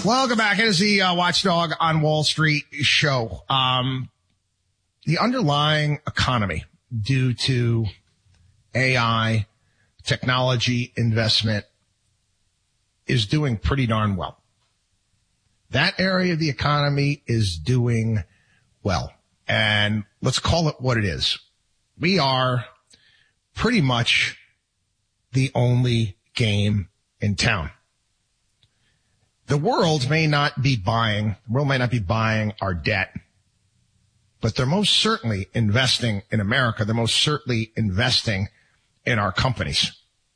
Welcome back. It is the Watchdog on Wall Street show. The underlying economy, due to AI, technology investment, is doing pretty darn well. That area of the economy is doing well. And let's call it what it is. We are pretty much the only game in town. The world may not be buying our debt, but they're most certainly investing in America. They're most certainly investing in our companies.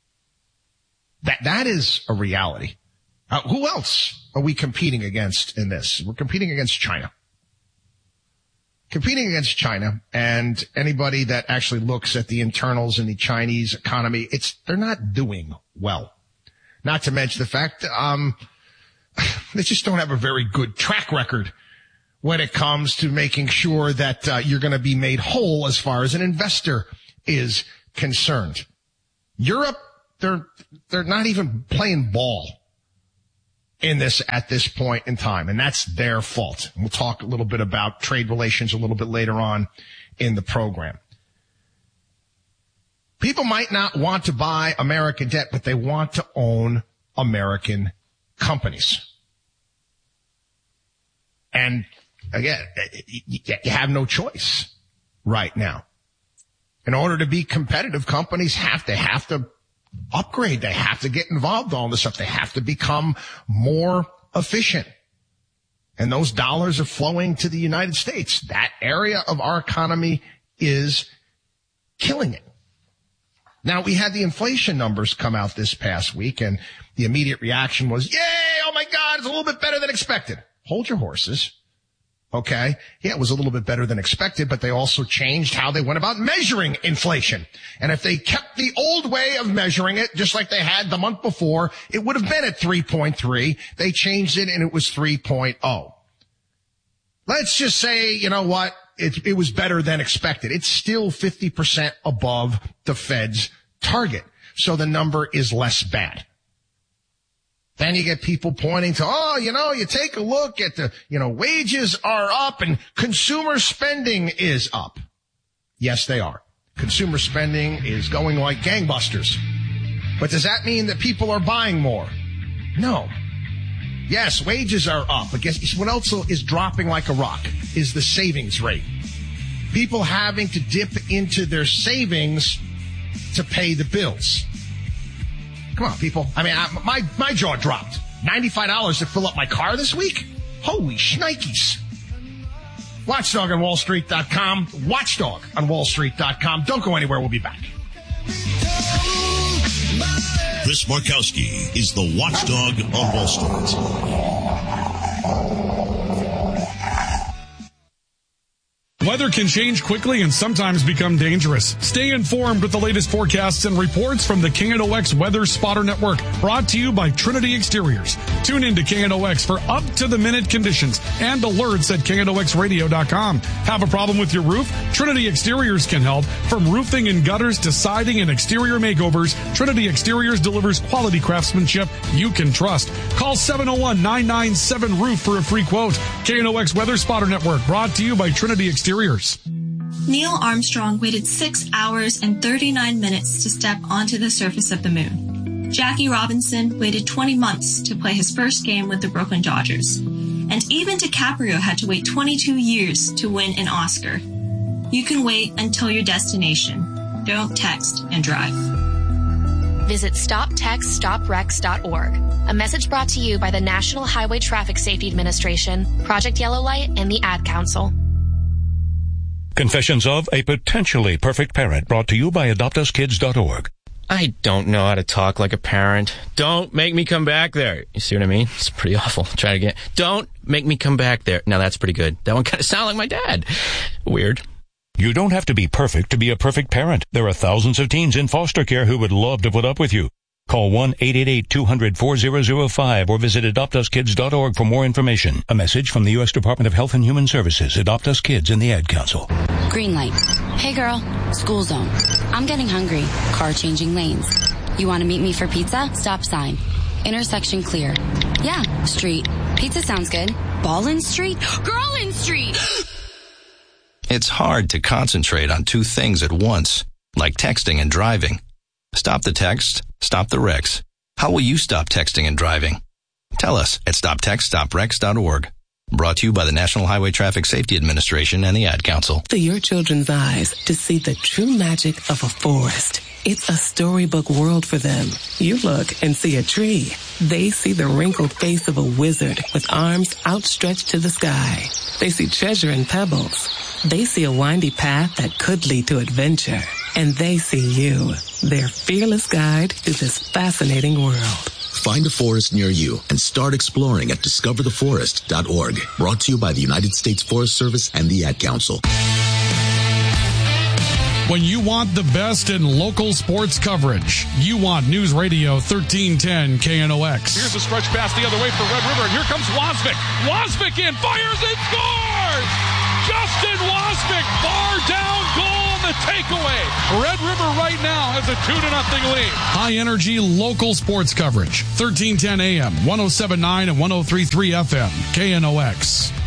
That is a reality. Who else are we competing against in this? We're competing against China. Competing against China, and anybody that actually looks at the internals in the Chinese economy, they're not doing well. Not to mention the fact, they just don't have a very good track record when it comes to making sure that you're going to be made whole as far as an investor is concerned. Europe, they're not even playing ball in this at this point in time, and that's their fault. And we'll talk a little bit about trade relations a little bit later on in the program. People might not want to buy American debt, but they want to own American companies. And again, you have no choice right now. In order to be competitive, companies have to upgrade. They have to get involved in all this stuff. They have to become more efficient. And those dollars are flowing to the United States. That area of our economy is killing it. Now, we had the inflation numbers come out this past week, and the immediate reaction was, yay, oh my God, it's a little bit better than expected. Hold your horses. Okay. Yeah, it was a little bit better than expected, but they also changed how they went about measuring inflation. And if they kept the old way of measuring it, just like they had the month before, it would have been at 3.3. They changed it and it was 3.0. Let's just say, you know what? It was better than expected. It's still 50% above the Fed's target. So the number is less bad. Then you get people pointing to, you take a look at wages are up and consumer spending is up. Yes, they are. Consumer spending is going like gangbusters. But does that mean that people are buying more? No. Yes, wages are up. But guess what else is dropping like a rock is the savings rate. People having to dip into their savings to pay the bills. Come on, people. I mean, my jaw dropped. $95 to fill up my car this week? Holy shnikes. Watchdog on WallStreet.com. Watchdog on WallStreet.com. Don't go anywhere. We'll be back. Chris Markowski is the Watchdog on Wall Street. Weather can change quickly and sometimes become dangerous. Stay informed with the latest forecasts and reports from the KNOX Weather Spotter Network, brought to you by Trinity Exteriors. Tune in to KNOX for up-to-the-minute conditions and alerts at KNOXradio.com. Have a problem with your roof? Trinity Exteriors can help. From roofing and gutters to siding and exterior makeovers, Trinity Exteriors delivers quality craftsmanship you can trust. Call 701-997-ROOF for a free quote. KNOX Weather Spotter Network, brought to you by Trinity Exteriors. Neil Armstrong waited 6 hours and 39 minutes to step onto the surface of the moon. Jackie Robinson waited 20 months to play his first game with the Brooklyn Dodgers. And even DiCaprio had to wait 22 years to win an Oscar. You can wait until your destination. Don't text and drive. Visit StopTextStopWrecks.org. A message brought to you by the National Highway Traffic Safety Administration, Project Yellow Light, and the Ad Council. Confessions of a Potentially Perfect Parent, brought to you by AdoptUsKids.org. I don't know how to talk like a parent. Don't make me come back there. You see what I mean? It's pretty awful. Try it again. Don't make me come back there. Now that's pretty good. That one kind of sounded like my dad. Weird. You don't have to be perfect to be a perfect parent. There are thousands of teens in foster care who would love to put up with you. Call 1-888-200-4005 or visit AdoptUsKids.org for more information. A message from the U.S. Department of Health and Human Services, Adopt Us Kids, and the Ad Council. Green light. Hey girl, school zone. I'm getting hungry. Car changing lanes. You want to meet me for pizza? Stop sign. Intersection clear. Yeah, street. Pizza sounds good. Ballin' Street? Girlin' Street! It's hard to concentrate on two things at once, like texting and driving. Stop the text, stop the wrecks. How will you stop texting and driving? Tell us at stoptextstopwrecks.org. Brought to you by the National Highway Traffic Safety Administration and the Ad Council. To your children's eyes to see the true magic of a forest. It's a storybook world for them. You look and see a tree. They see the wrinkled face of a wizard with arms outstretched to the sky. They see treasure in pebbles. They see a windy path that could lead to adventure. And they see you, their fearless guide through this fascinating world. Find a forest near you and start exploring at discovertheforest.org. Brought to you by the United States Forest Service and the Ad Council. When you want the best in local sports coverage, you want News Radio 1310 KNOX. Here's a stretch pass the other way for Red River, and here comes Wasvik. Wasvik in, fires and scores! Justin Wasvik, bar down goal on the takeaway. Red River right now has a 2-0 lead. High energy local sports coverage. 1310 AM, 107.9 and 103.3 FM, KNOX.